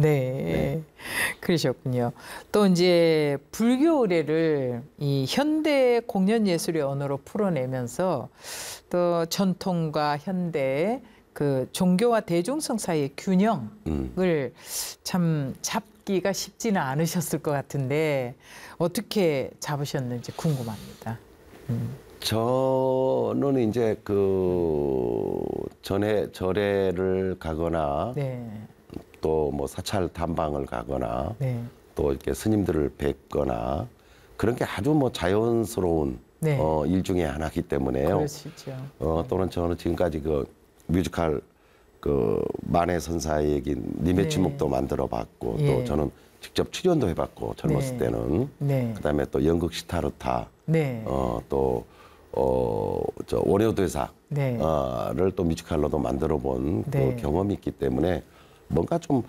네. 그러셨군요. 또 이제 불교 의례를 이 현대 공연 예술의 언어로 풀어내면서 또 전통과 현대의 그 종교와 대중성 사이의 균형을 참 잡기가 쉽지는 않으셨을 것 같은데 어떻게 잡으셨는지 궁금합니다. 저는 이제 그 전에 절에를 가거나 네. 또 뭐 사찰 탐방을 가거나 네. 또 이렇게 스님들을 뵙거나 그런 게 아주 뭐 자연스러운 네. 일 중에 하나이기 때문에요. 그러시죠. 또는 저는 지금까지 그 뮤지컬 그 만해 선사의 얘긴 님의 네. 침묵도 만들어 봤고 예. 또 저는 직접 출연도 해봤고 젊었을 네. 때는 네. 그다음에 또 연극 시타르타 네. 저 원효대사를 네. 또 뮤지컬로도 만들어 본 네. 그 경험이 있기 때문에 뭔가 좀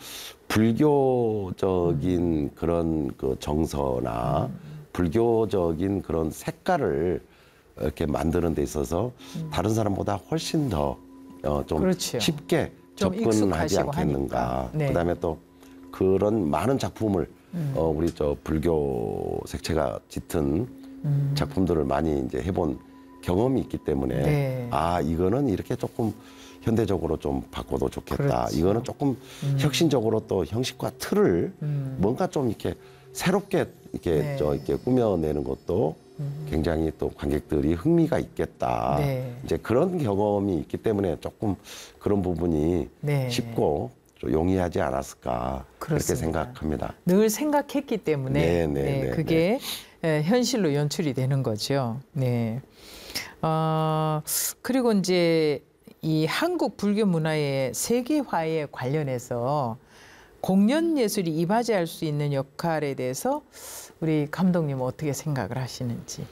불교적인 그런 그 정서나 불교적인 그런 색깔을 이렇게 만드는 데 있어서 다른 사람보다 훨씬 더 좀 그렇죠. 쉽게 좀 접근하지 익숙하시고 않겠는가. 하니까. 네. 그다음에 또 그런 많은 작품을 우리 저 불교 색채가 짙은 작품들을 많이 이제 해본 경험이 있기 때문에 네. 아 이거는 이렇게 조금 현대적으로 좀 바꿔도 좋겠다. 그렇죠. 이거는 조금 혁신적으로 또 형식과 틀을 뭔가 좀 이렇게 새롭게 이렇게 네. 이렇게 꾸며내는 것도 굉장히 또 관객들이 흥미가 있겠다. 네. 이제 그런 경험이 있기 때문에 조금 그런 부분이 네. 쉽고 좀 용이하지 않았을까 그렇게 그렇습니다. 생각합니다. 늘 생각했기 때문에 네, 네, 네, 그게 현실로 연출이 되는 거죠. 네. 그리고 이제 이 한국 불교 문화의 세계화에 관련해서 공연 예술이 이바지할 수 있는 역할에 대해서 우리 감독님은 어떻게 생각을 하시는지.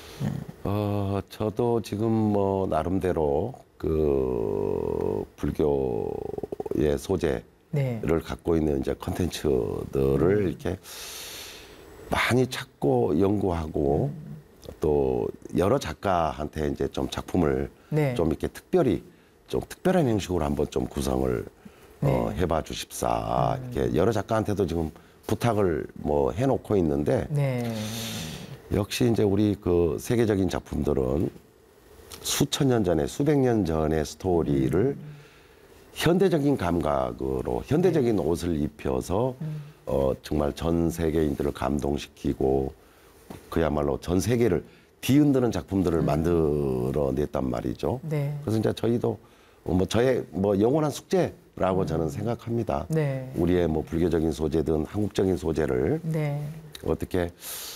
저도 지금 뭐 나름대로 그 불교의 소재를 네. 갖고 있는 이제 컨텐츠들을 이렇게 많이 찾고 연구하고 또 여러 작가한테 이제 좀 작품을 네. 좀 이렇게 특별히 좀 특별한 형식으로 한번 좀 구성을 네. 해봐 주십사. 이렇게 여러 작가한테도 지금 부탁을 뭐 해놓고 있는데 네. 역시 이제 우리 그 세계적인 작품들은 수천 년 전에 수백 년 전의 스토리를 현대적인 감각으로 현대적인 옷을 입혀서 정말 전 세계인들을 감동시키고 그야말로 전 세계를 뒤흔드는 작품들을 만들어냈단 말이죠. 네. 그래서 이제 저희도 뭐 저의 뭐 영원한 숙제라고 저는 생각합니다. 네. 우리의 뭐 불교적인 소재든 한국적인 소재를 네. 어떻게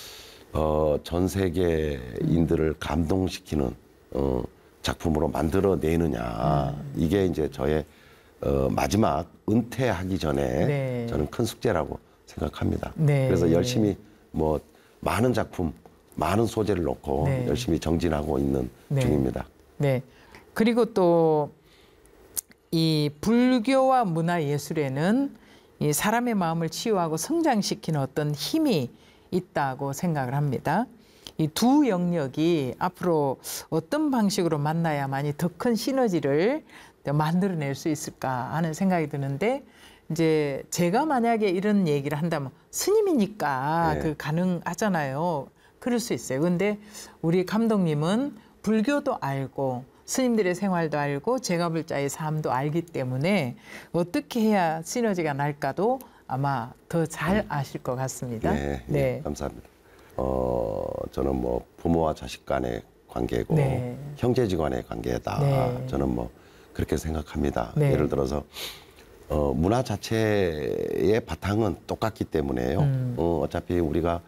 전 세계인들을 감동시키는 작품으로 만들어내느냐. 이게 이제 저의 마지막 은퇴하기 전에 네. 저는 큰 숙제라고 생각합니다. 네. 그래서 열심히 뭐 많은 작품, 많은 소재를 놓고 네. 열심히 정진하고 있는 네. 중입니다. 네. 그리고 또 이 불교와 문화 예술에는 이 사람의 마음을 치유하고 성장시키는 어떤 힘이 있다고 생각을 합니다. 이 두 영역이 앞으로 어떤 방식으로 만나야만이 더 큰 시너지를 만들어낼 수 있을까 하는 생각이 드는데 이제 제가 만약에 이런 얘기를 한다면 스님이니까 네. 그 가능하잖아요. 그럴 수 있어요. 근데 우리 감독님은 불교도 알고 스님들의 생활도 알고 제가불자의 삶도 알기 때문에 어떻게 해야 시너지가 날까도 아마 더 잘 아실 것 같습니다. 네, 네. 감사합니다. 저는 뭐 부모와 자식 간의 관계고 네. 형제지간의 관계다. 네. 저는 뭐 그렇게 생각합니다. 네. 예를 들어서 문화 자체의 바탕은 똑같기 때문에요. 어차피 우리가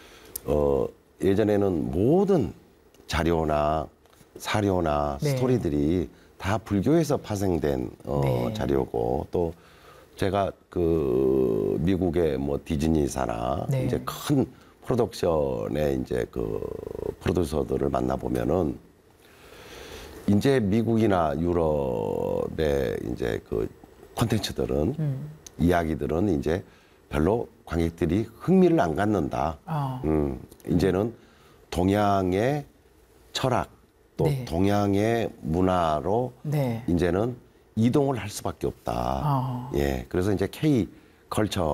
예전에는 모든 자료나 사료나 네. 스토리들이 다 불교에서 파생된 네. 자료고 또 제가 그 미국의 뭐 디즈니사나 네. 이제 큰 프로덕션의 이제 그 프로듀서들을 만나 보면은 이제 미국이나 유럽의 이제 그 콘텐츠들은 이야기들은 이제 별로 관객들이 흥미를 안 갖는다. 이제는 동양의 철학 또 네. 동양의 문화로 네. 이제는 이동을 할 수밖에 없다. 예, 그래서 이제 K 컬처